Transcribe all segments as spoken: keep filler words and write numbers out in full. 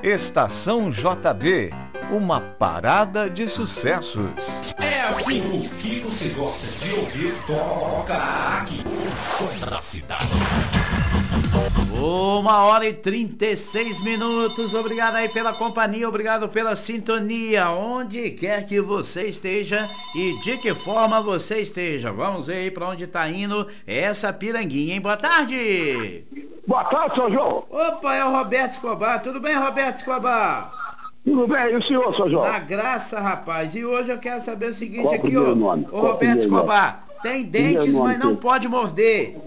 Estação J B, uma parada de sucessos. É assim o que você gosta de ouvir, toca aqui. O som da cidade. Uma hora e trinta e seis minutos. Obrigado aí pela companhia, obrigado pela sintonia, onde quer que você esteja e de que forma você esteja. Vamos ver aí pra onde tá indo essa piranguinha, hein? Boa tarde! Boa tarde, seu João. Opa, é o Roberto Escobar. Tudo bem, Roberto Escobar? Tudo bem, e o senhor, seu João? Na graça, rapaz. E hoje eu quero saber o seguinte. Qual aqui, ó. nome? Ô, Roberto Escobar, nome? Tem dentes, nome, mas não filho? pode morder.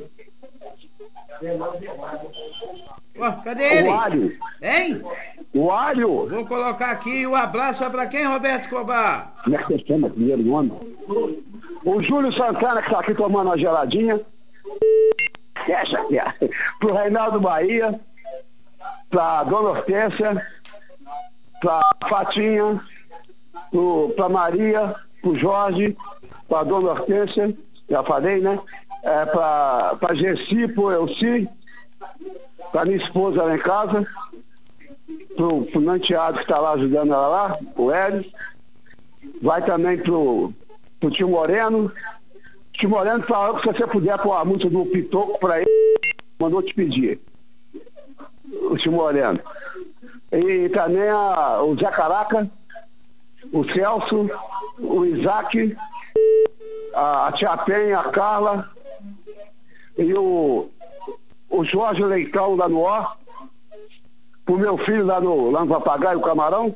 Ó, cadê ele? O alho. Hein? O alho. Vou colocar aqui. O abraço vai pra quem, Roberto Escobar? Como é que você chama primeiro nome? O Júlio Santana, que tá aqui tomando uma geladinha. Fecha aqui, ó. Pro Reinaldo Bahia, pra Dona Hortência, pra Fatinha, pro, pra Maria, pro Jorge, pra Dona Hortência, já falei, né? É, pra, pra Gessi, pro Elci, pra minha esposa lá em casa, pro, pro Nanteado que tá lá ajudando ela lá, o Hélio. Vai também pro, pro Tio Moreno. Tio Moreno falou que se você puder pôr a música do Pitoco pra ele, mandou te pedir. O Tio Moreno. E também a, o Zé Caraca, o Celso, o Isaac, a, a Tia Penha, a Carla, e o, o Jorge Leitão lá no Ó, pro meu filho lá no, lá no Papagaio, o Camarão.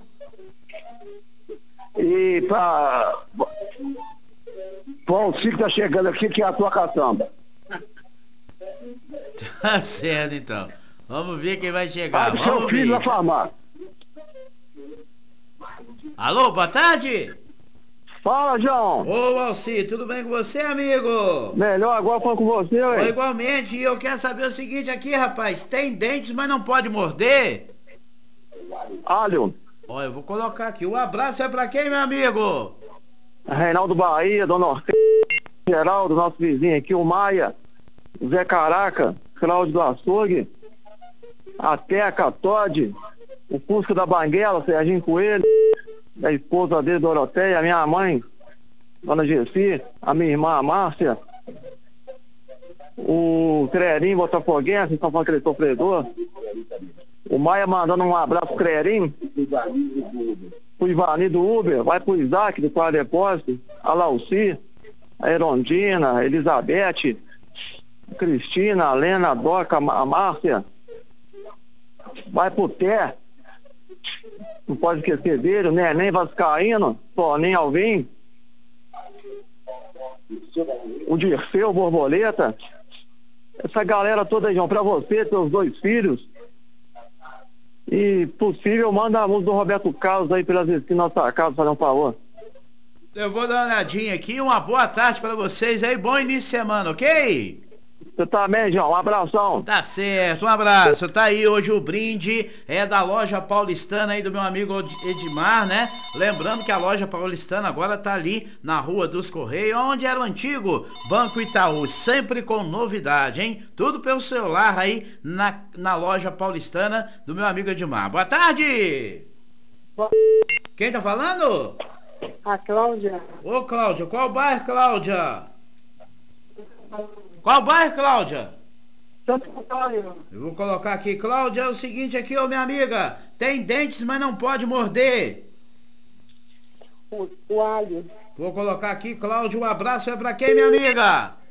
E pra... Bom, o Cico tá chegando aqui, que é a tua caçamba. Tá certo, então. Vamos ver quem vai chegar. Ah, do seu Vamos filho ver. na farmácia. Alô, boa tarde. Fala, João. Ô, Alci, tudo bem com você, amigo? Melhor agora falando com você, Ô, ué. igualmente, e eu quero saber o seguinte aqui, rapaz. Tem dentes, mas não pode morder? Alho. Ó, eu vou colocar aqui. O abraço é pra quem, meu amigo? Reinaldo Bahia, Dona Hortência, Geraldo, nosso vizinho aqui, o Maia, o Zé Caraca, Cláudio do Açougue, a Teca, Todd, o Fusca da Banguela, Serginho Coelho, a esposa dele, Doroteia, a minha mãe, Dona Gessi, a minha irmã, a Márcia, o Crerinho Botafoguense, vocês estão falando que ele é sofredor, o Maia mandando um abraço pro Crerinho, o Ivani do Uber, vai pro Isaac do Quadro Depósito, a Lauci, a Erondina, a Elizabeth, a Cristina, a Lena, a Doca, a Márcia, vai pro Té, não pode esquecer dele, o Neném Vascaíno, Toninho Alvim, o Dirceu Borboleta, essa galera toda aí, João, pra você, teus dois filhos. E possível, manda a música do Roberto Carlos aí pelas esquinas da nossa casa, fazer um favor. Eu vou dar uma olhadinha aqui. Uma boa tarde pra vocês aí. Bom início de semana, ok? Você tá bem, João? Um abração. Tá certo, um abraço. Tá aí hoje o brinde é da loja paulistana aí do meu amigo Edmar, né? Lembrando que a loja paulistana agora tá ali na Rua dos Correios, onde era o antigo Banco Itaú, sempre com novidade, hein? Tudo pelo celular aí na, na loja paulistana do meu amigo Edmar. Boa tarde! Quem tá falando? A Cláudia. Ô, Cláudia, qual bairro, Cláudia? Qual bairro, Cláudia? Santo Antônio. Eu vou colocar aqui, Cláudia, é o seguinte aqui, ô minha amiga, tem dentes, mas não pode morder. O, o alho. Vou colocar aqui, Cláudia, um abraço é pra quem, minha amiga?